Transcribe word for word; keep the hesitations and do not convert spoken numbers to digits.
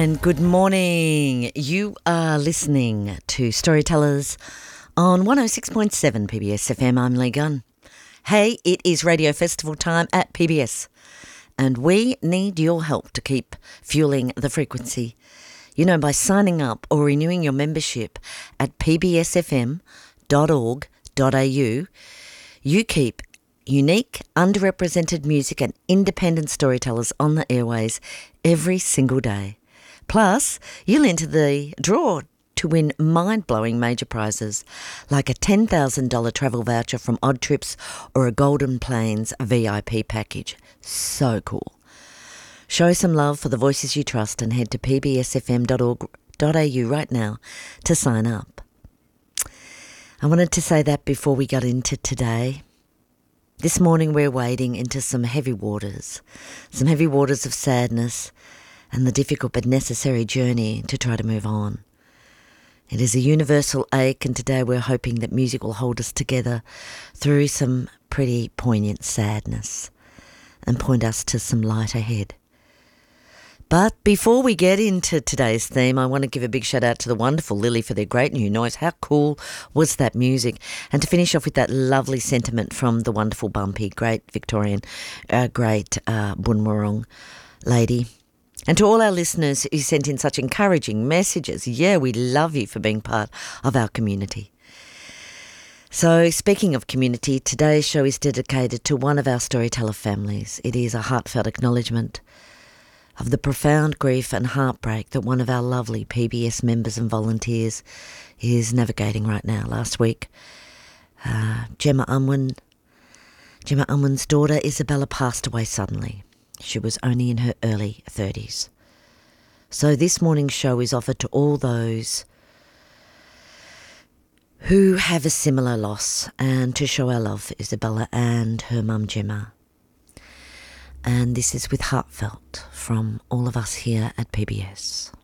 And good morning. You are listening to Storytellers on one oh six point seven P B S F M. I'm Lee Gunn. Hey, it is Radio Festival time at P B S, and we need your help to keep fueling the frequency. You know, by signing up or renewing your membership at p b s f m dot org dot a u, you keep unique, underrepresented music and independent storytellers on the airways every single day. Plus, you'll enter the draw to win mind-blowing major prizes like a ten thousand dollars travel voucher from Odd Trips or a Golden Plains V I P package. So cool. Show some love for the voices you trust and head to p b s f m dot org dot a u right now to sign up. I wanted to say that before we got into today. This morning we're wading into some heavy waters, some heavy waters of sadness and the difficult but necessary journey to try to move on. It is a universal ache, and today we're hoping that music will hold us together through some pretty poignant sadness and point us to some light ahead. But before we get into today's theme, I want to give a big shout out to the wonderful Lily for their great new noise. How cool was that music? And to finish off with that lovely sentiment from the wonderful Bumpy, great Victorian, uh, great uh, Bunwurrung lady. And to all our listeners who sent in such encouraging messages, yeah, we love you for being part of our community. So speaking of community, today's show is dedicated to one of our storyteller families. It is a heartfelt acknowledgement of the profound grief and heartbreak that one of our lovely P B S members and volunteers is navigating right now. Last week, uh, Gemma Unwin, Gemma Unwin's daughter Isabella passed away suddenly. She was only in her early thirties. So this morning's show is offered to all those who have a similar loss, and to show our love for Isabella and her mum Gemma. And this is with heartfelt from all of us here at P B S.